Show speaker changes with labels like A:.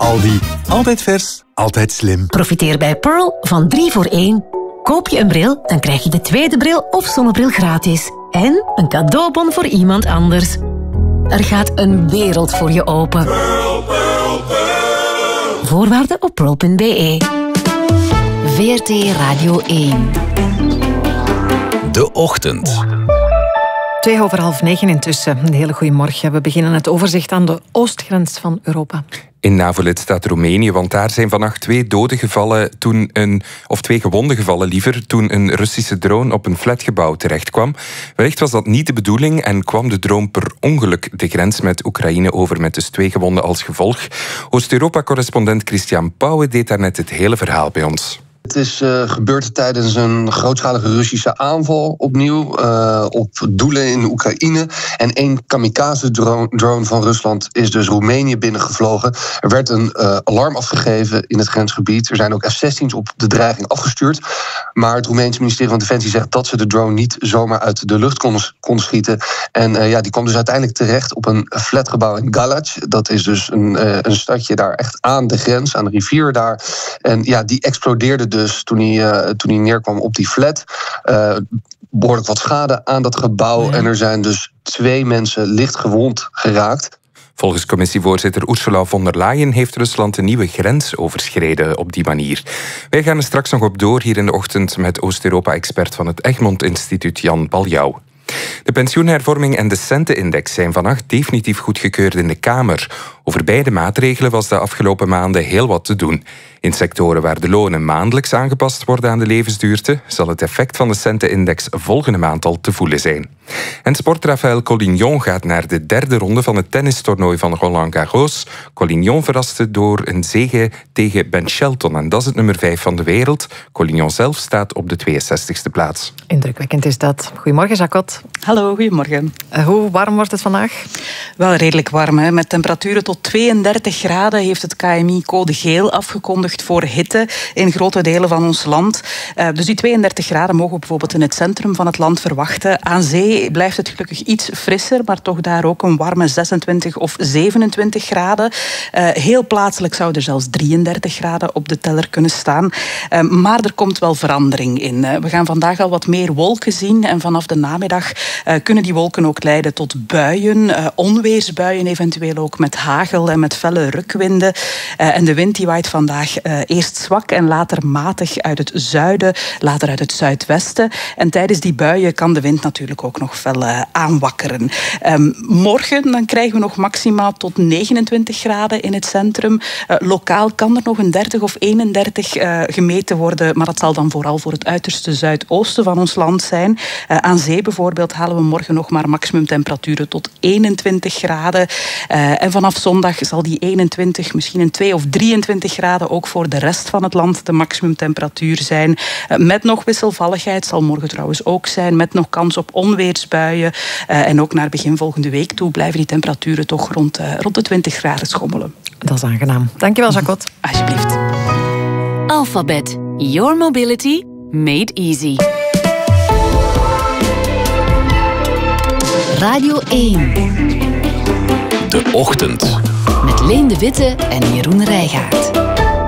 A: Aldi. Altijd vers, altijd slim.
B: Profiteer bij Pearl van 3 voor 1. Koop je een bril, dan krijg je de tweede bril of zonnebril gratis. En een cadeaubon voor iemand anders. Er gaat een wereld voor je open.
C: Pearl, Pearl, Pearl.
B: Voorwaarden op pearl.be. VRT Radio 1.
D: De Ochtend.
E: 9:02 intussen. Een hele goede morgen. We beginnen het overzicht aan de oostgrens van Europa.
F: In NAVO-lidstaat Roemenië, want daar zijn vannacht 2 doden gevallen of 2 gewonden gevallen liever, toen een Russische drone op een flatgebouw terechtkwam. Wellicht was dat niet de bedoeling en kwam de drone per ongeluk de grens met Oekraïne over met dus 2 gewonden als gevolg. Oost-Europa-correspondent Christian Pauwe deed daarnet het hele verhaal bij ons.
G: Het is gebeurd tijdens een grootschalige Russische aanval opnieuw op doelen in Oekraïne. En 1 kamikaze-drone van Rusland is dus Roemenië binnengevlogen. Er werd een alarm afgegeven in het grensgebied. Er zijn ook F-16's op de dreiging afgestuurd. Maar het Roemeense ministerie van Defensie zegt dat ze de drone niet zomaar uit de lucht konden schieten. En die kwam dus uiteindelijk terecht op een flatgebouw in Galac. Dat is dus een stadje daar echt aan de grens, aan de rivier daar. En ja, die explodeerde dus toen hij neerkwam op die flat. Behoorlijk wat schade aan dat gebouw. Ja. En er zijn dus 2 mensen licht gewond geraakt.
F: Volgens commissievoorzitter Ursula von der Leyen heeft Rusland een nieuwe grens overschreden op die manier. Wij gaan er straks nog op door hier in de ochtend met Oost-Europa-expert van het Egmont Instituut Jan Paljou. De pensioenhervorming en de Centenindex zijn vannacht definitief goedgekeurd in de Kamer. Over beide maatregelen was de afgelopen maanden heel wat te doen. In sectoren waar de lonen maandelijks aangepast worden aan de levensduurte, zal het effect van de Centenindex volgende maand al te voelen zijn. En sportrafael Collignon gaat naar de 3e ronde van het tennistoernooi van Roland Garros. Collignon verraste door een zege tegen Ben Shelton. En dat is het nummer 5 van de wereld. Collignon zelf staat op de 62e plaats.
E: Indrukwekkend is dat. Goedemorgen, Jacot.
H: Hallo, goedemorgen.
E: Hoe warm wordt het vandaag?
H: Wel redelijk warm. Hè? Met temperaturen tot 32 graden heeft het KMI code geel afgekondigd voor hitte in grote delen van ons land. Dus die 32 graden mogen we bijvoorbeeld in het centrum van het land verwachten. Aan zee blijft het gelukkig iets frisser, maar toch daar ook een warme 26 of 27 graden. Heel plaatselijk zou er zelfs 33 graden op de teller kunnen staan. Maar er komt wel verandering in. We gaan vandaag al wat meer wolken zien en vanaf de namiddag kunnen die wolken ook leiden tot buien, onweersbuien eventueel ook met hagel en met felle rukwinden. En de wind die waait vandaag eerst zwak en later matig uit het zuiden, later uit het zuidwesten. En tijdens die buien kan de wind natuurlijk ook nog fel aanwakkeren. Morgen dan krijgen we nog maximaal tot 29 graden in het centrum. Lokaal kan er nog een 30 of 31 gemeten worden, maar dat zal dan vooral voor het uiterste zuidoosten van ons land zijn. Aan zee bijvoorbeeld halen we morgen nog maar maximumtemperaturen tot 21 graden. En vanaf zondag zal die 21, misschien een 2 of 23 graden ook voor de rest van het land de maximumtemperatuur zijn. Met nog wisselvalligheid, zal morgen trouwens ook zijn, met nog kans op onweersbuien. En ook naar begin volgende week toe blijven die temperaturen toch rond de 20 graden schommelen.
E: Dat is aangenaam. Dankjewel, Jacot.
H: Alsjeblieft.
B: Alphabet. Your mobility made easy. Radio 1.
D: De Ochtend.
B: Met Leen de Witte en Jeroen Rijgaard.